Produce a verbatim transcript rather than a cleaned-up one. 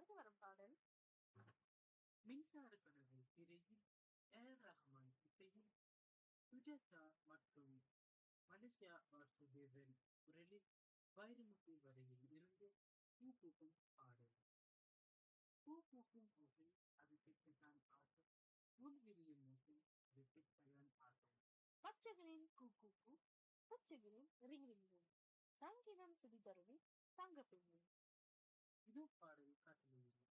அடுத்து வரும் பாடல் மின்சார கனவு திரையில் ஏர் ரஹ்மான் இசையில் சுஜாதா மற்றும் மலேசியா வாசுதேவன் குரலில் வைரமுத்து வரையில் இருந்து பூ பூக்கும் பாடல். பூ பூக்கும் போது அது கேட்கத்தான் ஆசை, முள் விரியும் போது அது கேட்கத்தான் ஆசை. பச்சைகளின் கூ கூ கூ பச்சைகளின் ரிங் ரிங் ரிங் சங்கீதம் சுடி தருவி தங்க பெண்ணே. இது பாடல் காட்டுகிறது.